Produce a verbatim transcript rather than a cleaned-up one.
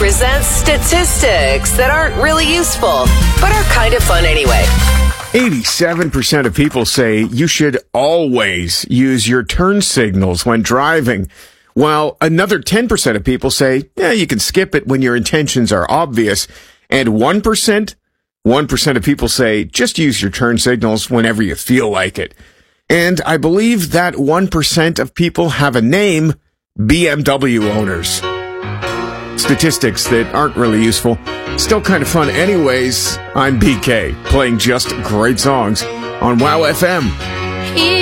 presents statistics that aren't really useful, but are kind of fun anyway. eighty-seven percent of people say you should always use your turn signals when driving, while another ten percent of people say, yeah, you can skip it when your intentions are obvious. And one percent, one percent of people say just use your turn signals whenever you feel like it. And I believe that one percent of people have a name, B M W owners. Statistics that aren't really useful. Still kind of fun anyways. I'm B K, playing just great songs on WOW F M.